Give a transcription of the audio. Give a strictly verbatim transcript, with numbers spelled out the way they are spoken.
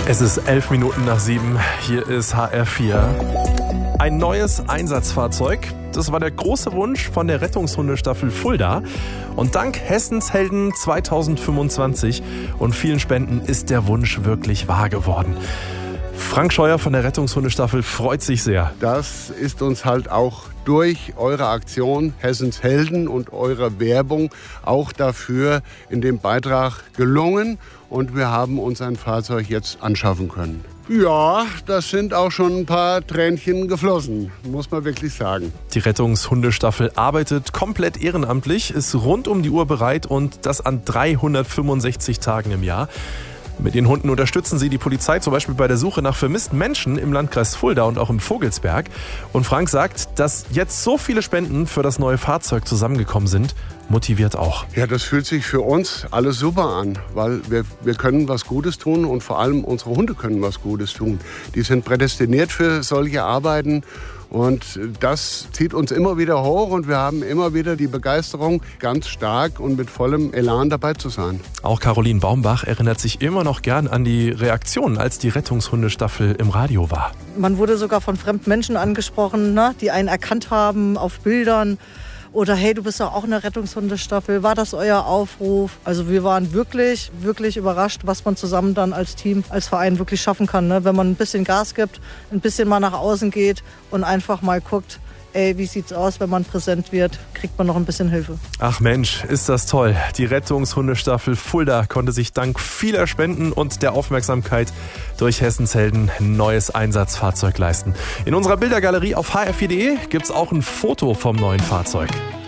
Es ist elf Minuten nach sieben. Hier ist H R vier. Ein neues Einsatzfahrzeug. Das war der große Wunsch von der Rettungshundestaffel Fulda. Und dank Hessens Helden zweitausendfünfundzwanzig und vielen Spenden ist der Wunsch wirklich wahr geworden. Frank Scheuer von der Rettungshundestaffel freut sich sehr. Das ist uns halt auch durch eure Aktion Hessens Helden und eure Werbung auch dafür in dem Beitrag gelungen. Und wir haben uns ein Fahrzeug jetzt anschaffen können. Ja, das sind auch schon ein paar Tränchen geflossen, muss man wirklich sagen. Die Rettungshundestaffel arbeitet komplett ehrenamtlich, ist rund um die Uhr bereit und das an dreihundertfünfundsechzig Tagen im Jahr. Mit den Hunden unterstützen sie die Polizei zum Beispiel bei der Suche nach vermissten Menschen im Landkreis Fulda und auch im Vogelsberg. Und Frank sagt, dass jetzt so viele Spenden für das neue Fahrzeug zusammengekommen sind, motiviert auch. Ja, das fühlt sich für uns alles super an, weil wir, wir können was Gutes tun und vor allem unsere Hunde können was Gutes tun. Die sind prädestiniert für solche Arbeiten. Und das zieht uns immer wieder hoch und wir haben immer wieder die Begeisterung, ganz stark und mit vollem Elan dabei zu sein. Auch Caroline Baumbach erinnert sich immer noch gern an die Reaktionen, als die Rettungshundestaffel im Radio war. Man wurde sogar von fremden Menschen angesprochen, ne, die einen erkannt haben auf Bildern. Oder hey, du bist doch auch in der Rettungshundestaffel, war das euer Aufruf? Also wir waren wirklich, wirklich überrascht, was man zusammen dann als Team, als Verein wirklich schaffen kann. Ne? Wenn man ein bisschen Gas gibt, ein bisschen mal nach außen geht und einfach mal guckt, ey, wie sieht's aus, wenn man präsent wird, kriegt man noch ein bisschen Hilfe. Ach Mensch, ist das toll. Die Rettungshundestaffel Fulda konnte sich dank vieler Spenden und der Aufmerksamkeit durch Hessens Helden ein neues Einsatzfahrzeug leisten. In unserer Bildergalerie auf h r vier punkt d e gibt's auch ein Foto vom neuen Fahrzeug.